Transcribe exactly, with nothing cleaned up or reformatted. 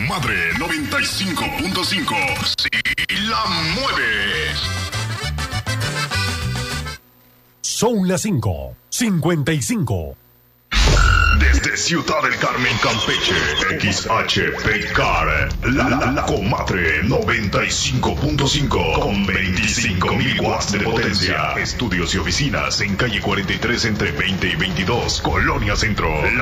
Comadre noventa y cinco punto cinco. Si la mueves. Son las cinco, cincuenta y cinco. Desde Ciudad del Carmen, Campeche, X H P C A R, la, la, la Comadre noventa y cinco punto cinco con veinticinco mil watts de potencia. Estudios y oficinas en calle cuarenta y tres entre veinte y veintidós, Colonia Centro.